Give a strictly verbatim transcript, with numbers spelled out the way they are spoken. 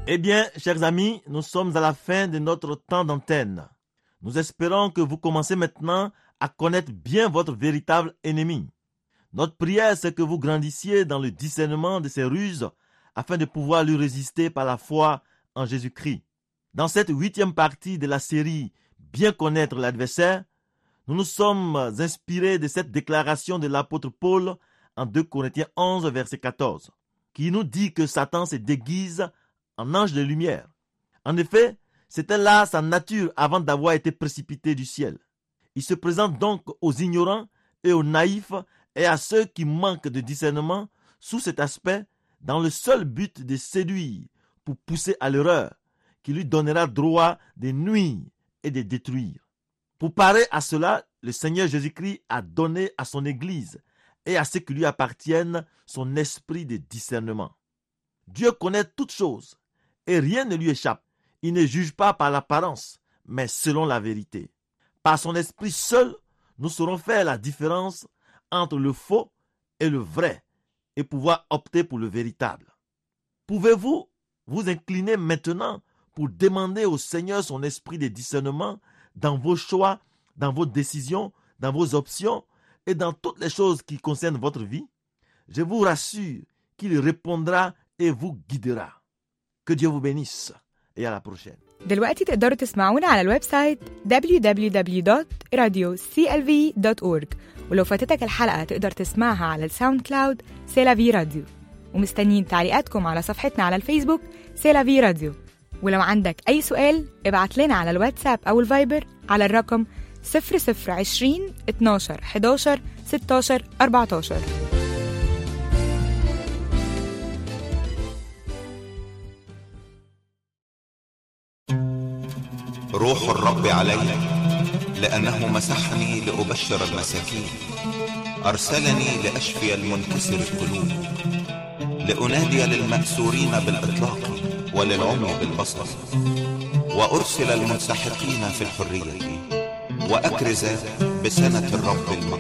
Eh bien, chers amis, nous sommes à la fin de notre temps d'antenne. Nous espérons que vous commencez maintenant à connaître bien votre véritable ennemi. Notre prière, c'est que vous grandissiez dans le discernement de ses ruses afin de pouvoir lui résister par la foi en Jésus-Christ. Dans cette huitième partie de la série « Bien connaître l'adversaire », nous nous sommes inspirés de cette déclaration de l'apôtre Paul en deux Corinthiens onze, verset quatorze, qui nous dit que Satan se déguise en ange de lumière. En effet, c'était là sa nature avant d'avoir été précipité du ciel. Il se présente donc aux ignorants et aux naïfs et à ceux qui manquent de discernement sous cet aspect dans le seul but de séduire pour pousser à l'erreur qui lui donnera droit de nuire et de détruire. Pour parer à cela, le Seigneur Jésus-Christ a donné à son Église et à ceux qui lui appartiennent son esprit de discernement. Dieu connaît toutes choses et rien ne lui échappe. Il ne juge pas par l'apparence, mais selon la vérité. Par son esprit seul, nous saurons faire la différence entre le faux et le vrai et pouvoir opter pour le véritable. Pouvez-vous vous incliner maintenant pour demander au Seigneur son esprit de discernement dans vos choix, dans vos décisions, dans vos options et dans toutes les choses qui concernent votre vie? Je vous rassure qu'il répondra et vous guidera. Que Dieu vous bénisse et à la prochaine. دلوقتي تقدروا تسمعونا على الويب سايت دبليو دبليو دبليو دوت راديو سي إل في دوت أورج، ولو فاتتك الحلقة تقدر تسمعها على الساوند كلاود سيلافي راديو، ومستنيين تعليقاتكم على صفحتنا على الفيسبوك سيلافي راديو. ولو عندك أي سؤال ابعت لنا على الواتساب أو الفايبر على الرقم صفر صفر عشرين اتناشر حداشر ستاشر أربعتاشر. روح الرب علي لأنه مسحني لأبشر المساكين، أرسلني لأشفي المنكسر القلوب، لأنادي للمأسورين بالإطلاق وللعمي بالبصر، وأرسل المنسحقين في الحرية، وأكرز بسنة الرب المقدس.